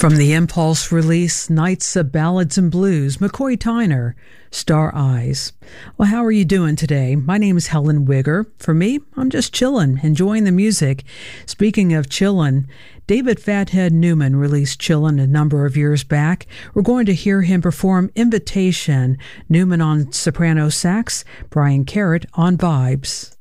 From the Impulse release, Nights of Ballads and Blues, McCoy Tyner, Star Eyes. Well, how are you doing today? My name is Helen Wigger. For me, I'm just chillin', enjoying the music. Speaking of chillin', David Fathead Newman released Chillin' a number of years back. We're going to hear him perform Invitation, Newman on soprano sax, Brian Carrot on vibes.